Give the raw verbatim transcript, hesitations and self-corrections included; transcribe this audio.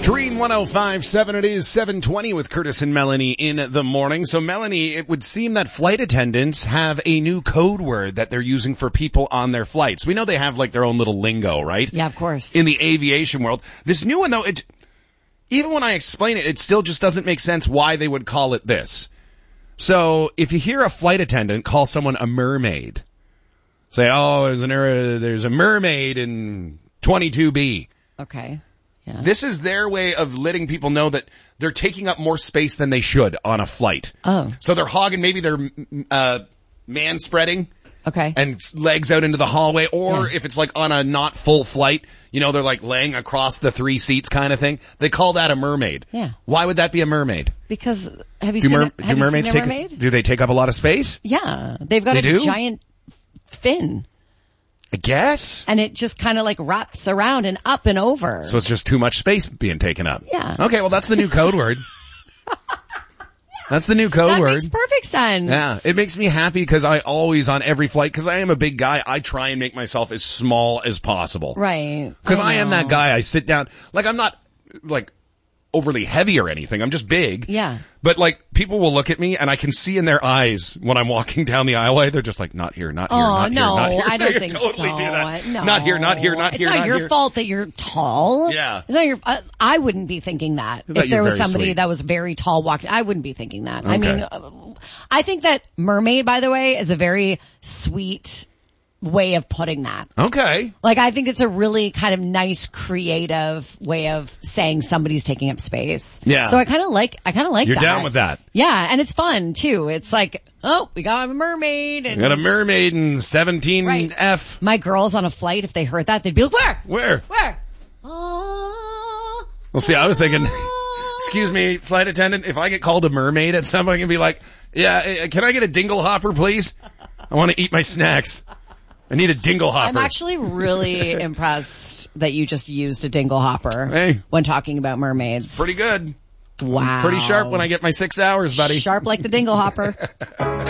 Dream one oh five point seven, it is seven twenty with Curtis and Melanie in the morning. So Melanie, it would seem that flight attendants have a new code word that they're using for people on their flights. We know they have like their own little lingo, right? Yeah, of course. In the aviation world. This new one though, it, even when I explain it, it still just doesn't make sense why they would call it this. So if you hear a flight attendant call someone a mermaid, say, oh, there's, an, uh, there's a mermaid in twenty-two B. Okay. Yeah. This is their way of letting people know that they're taking up more space than they should on a flight. Oh. So they're hogging, maybe they're uh man spreading. Okay. And legs out into the hallway. Or Yeah. if it's like on a not full flight, you know, they're like laying across the three seats kind of thing. They call that a mermaid. Yeah. Why would that be a mermaid? Because have you Do, seen, mer- a, do have you mermaids seen a take, mermaid? do they take up a lot of space? Yeah. They've got They a do? giant fin. I guess. And it just kind of like wraps around and up and over. So it's just too much space being taken up. Yeah. Okay, well that's the new code word. That's the new code that word. makes perfect sense. Yeah, it makes me happy because I always, on every flight, because I am a big guy, I try and make myself as small as possible. Right. Because I, I am know. that guy, I sit down, like I'm not, like, overly heavy or anything, I'm just big. Yeah. But like, people will look at me and I can see in their eyes when I'm walking down the aisleway, they're just like, not here, not here, Oh, not no, here, not here. I don't They think totally so. do that. No. Not here, not here, not it's here, not not your here. fault that you're tall. Yeah. It's not your, uh, I wouldn't be thinking that. I bet If you're there was very somebody sweet. that was very tall walking, I wouldn't be thinking that. I Okay. mean, uh, I think that mermaid, by the way, is a very sweet way of putting that. Okay. Like, I think it's a really kind of nice, creative way of saying somebody's taking up space. Yeah. So I kind of like, I kind of like You're that. down with that. Yeah, and it's fun too. It's like, oh, we got a mermaid. And Got a mermaid in seventeen F. Right. My girls on a flight, if they heard that, they'd be like, where? Where? Where? Oh, Well, see, I was thinking, excuse me, flight attendant, if I get called a mermaid at some point, I can be like, yeah, uh, can I get a dingle hopper, please? I want to eat my snacks. I need a dingle hopper. I'm actually really impressed that you just used a dingle hopper Hey. when talking about mermaids. Pretty good. Wow. Pretty sharp when I get my six hours, buddy. Sharp like the dingle hopper.